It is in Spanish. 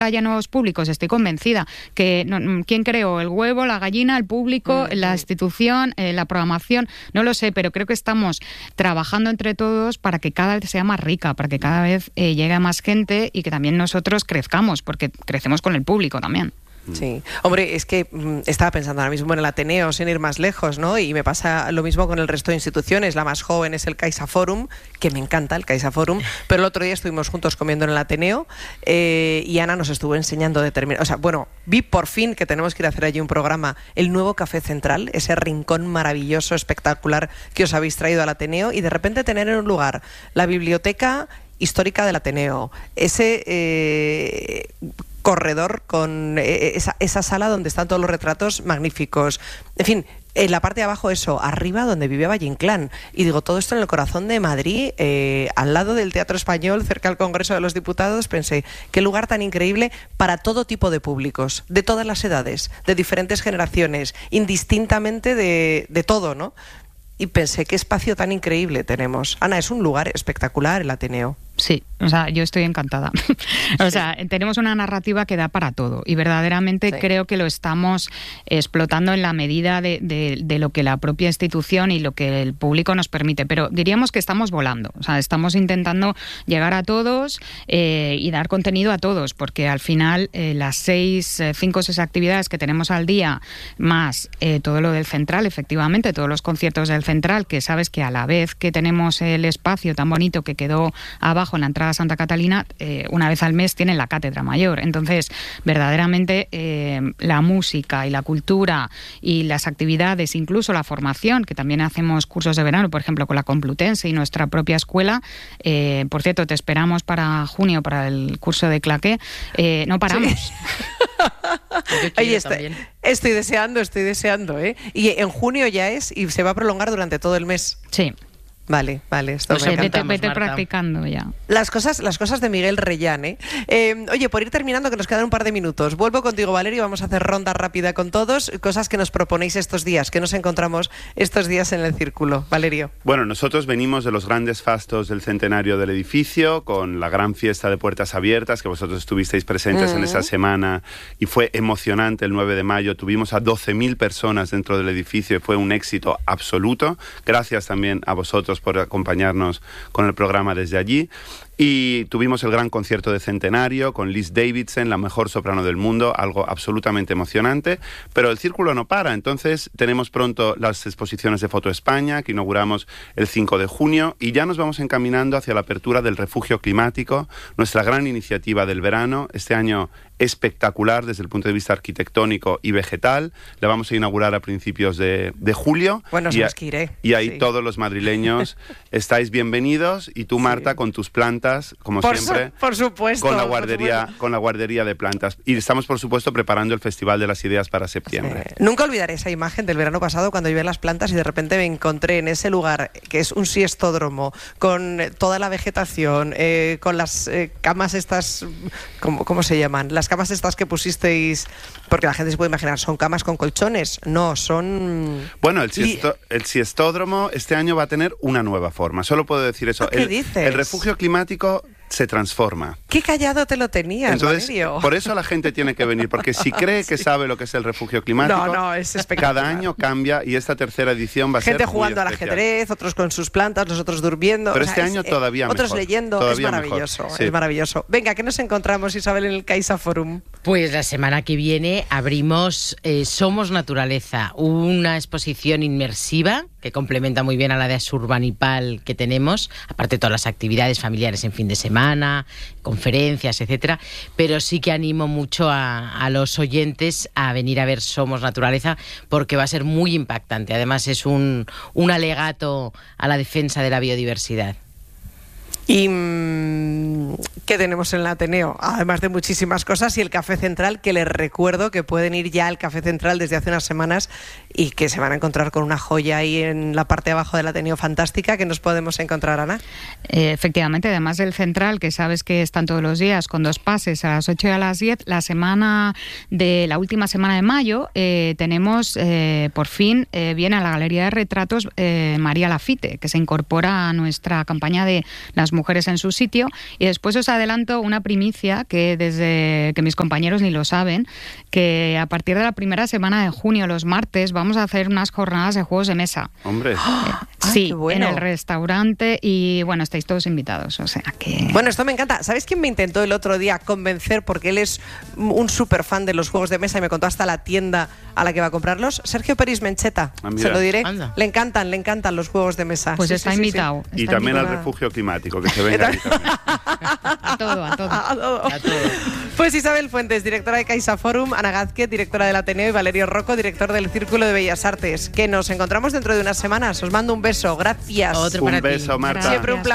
haya nuevos públicos, estoy convencida que ¿quién creó? ¿El huevo, la gallina, el público, la institución, la programación? No lo sé, pero creo que estamos trabajando entre todos para que cada vez sea más rica, para que cada vez llegue a más gente y que también nosotros crezcamos, porque crecemos con el público también. Sí, hombre, es que estaba pensando ahora mismo en el Ateneo, sin ir más lejos, ¿no? Y me pasa lo mismo con el resto de instituciones. La más joven es el CaixaForum, que me encanta el CaixaForum, pero el otro día estuvimos juntos comiendo en el Ateneo y Ana nos estuvo enseñando o sea, bueno, vi por fin que tenemos que ir a hacer allí un programa, el nuevo Café Central, ese rincón maravilloso, espectacular que os habéis traído al Ateneo, y de repente tener en un lugar la biblioteca histórica del Ateneo, ese corredor con esa sala donde están todos los retratos magníficos, en fin, en la parte de abajo eso, arriba donde vive Valle Inclán, y digo, todo esto en el corazón de Madrid, al lado del Teatro Español, cerca del Congreso de los Diputados. Pensé, qué lugar tan increíble para todo tipo de públicos, de todas las edades, de diferentes generaciones, indistintamente de todo, ¿no? Y pensé, qué espacio tan increíble tenemos. Ana, es un lugar espectacular el Ateneo. Sí, o sea, yo estoy encantada. O sea, tenemos una narrativa que da para todo y verdaderamente creo que lo estamos explotando en la medida de lo que la propia institución y lo que el público nos permite. Pero diríamos que estamos volando, o sea, estamos intentando llegar a todos y dar contenido a todos, porque al final las 5 o 6 actividades que tenemos al día, más todo lo del Central, efectivamente, todos los conciertos del Central, que sabes que a la vez que tenemos el espacio tan bonito que quedó abajo en la entrada a Santa Catalina, una vez al mes tienen la Cátedra Mayor. Entonces, verdaderamente la música y la cultura y las actividades, incluso la formación, que también hacemos cursos de verano, por ejemplo, con la Complutense y nuestra propia escuela. Por cierto, te esperamos para junio, para el curso de claqué. No paramos. Sí. Ahí está. Estoy deseando, ¿eh? Y en junio ya es, y se va a prolongar durante todo el mes. Sí. Vale, esto pues vete practicando ya. Las cosas de Miguel Reyán, ¿eh? Oye, por ir terminando, que nos quedan un par de minutos, vuelvo contigo, Valerio, vamos a hacer ronda rápida con todos, cosas que nos proponéis estos días, que nos encontramos estos días en el círculo. Valerio. Bueno, nosotros venimos de los grandes fastos del centenario del edificio, con la gran fiesta de puertas abiertas, que vosotros estuvisteis presentes en esa semana, y fue emocionante. El 9 de mayo tuvimos a 12.000 personas dentro del edificio y fue un éxito absoluto. Gracias también a vosotros por acompañarnos con el programa desde allí. Y tuvimos el gran concierto de centenario con Liz Davidson, la mejor soprano del mundo, algo absolutamente emocionante, pero el círculo no para. Entonces tenemos pronto las exposiciones de Foto España, que inauguramos el 5 de junio, y ya nos vamos encaminando hacia la apertura del Refugio Climático, nuestra gran iniciativa del verano, este año espectacular desde el punto de vista arquitectónico y vegetal. La vamos a inaugurar a principios de julio. Bueno, es que iré. Y ahí todos los madrileños estáis bienvenidos, y tú, Marta, con tus plantas, como siempre, por supuesto, con la guardería de plantas. Y estamos, por supuesto, preparando el Festival de las Ideas para septiembre. Sí. Nunca olvidaré esa imagen del verano pasado cuando llevé las plantas y de repente me encontré en ese lugar, que es un siestódromo, con toda la vegetación, con las camas estas, ¿cómo se llaman? Las camas estas que pusisteis, porque la gente se puede imaginar, ¿son camas con colchones? No, son... Bueno, el siestódromo este año va a tener una nueva forma, solo puedo decir eso. ¿Qué dices? El refugio climático se transforma. Qué callado te lo tenías, entonces, Valerio. Por eso la gente tiene que venir, porque si cree que sabe lo que es el refugio climático, es espectacular. Cada año cambia, y esta tercera edición va a ser gente jugando muy al especial. Ajedrez, otros con sus plantas, nosotros durmiendo. Pero este año todavía mejor. Otros leyendo, todavía es maravilloso, mejor, sí. Es maravilloso. Venga, ¿qué nos encontramos, Isabel, en el CaixaForum? Pues la semana que viene abrimos Somos Naturaleza, una exposición inmersiva que complementa muy bien a la de Asurbanipal que tenemos, aparte de todas las actividades familiares en fin de semana, conferencias, etcétera, pero sí que animo mucho a los oyentes a venir a ver Somos Naturaleza, porque va a ser muy impactante. Además es un alegato a la defensa de la biodiversidad. ¿Y qué tenemos en el Ateneo? Además de muchísimas cosas, y el Café Central, que les recuerdo que pueden ir ya al Café Central desde hace unas semanas y que se van a encontrar con una joya ahí en la parte de abajo del Ateneo fantástica. ¿Qué nos podemos encontrar, Ana? Efectivamente, además del Central, que sabes que están todos los días con 2 pases a las 8 y a las 10, la última semana de mayo tenemos por fin viene a la Galería de Retratos María Lafite, que se incorpora a nuestra campaña de las las mujeres en su sitio. Y después os adelanto una primicia que desde que mis compañeros ni lo saben, que a partir de la primera semana de junio, los martes, vamos a hacer unas jornadas de juegos de mesa. Hombre. Sí, bueno. en el restaurante y bueno, estáis todos invitados, o sea que... Bueno, esto me encanta. ¿Sabes quién me intentó el otro día convencer? Porque él es un súper fan de los juegos de mesa y me contó hasta la tienda a la que va a comprarlos. Sergio Peris Mencheta, se lo diré. Anda. Le encantan los juegos de mesa. Pues Sí, está sí, sí, invitado. Y está también al invitado. refugio climático, que se venga ahí también. A todo. A todo. A todo. Pues Isabel Fuentes, directora de CaixaForum, Ana Gázquez, directora del Ateneo, y Valerio Rocco, director del Círculo de Bellas Artes. Que nos encontramos dentro de unas semanas. Os mando un beso. Gracias. Otro para Un ti. beso, Marta. Siempre un placer.